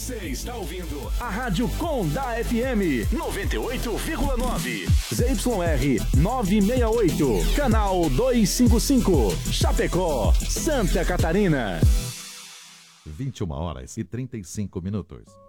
Você está ouvindo a Rádio Condá FM 98,9. ZYR 968. Canal 255. Chapecó, Santa Catarina. 21h35.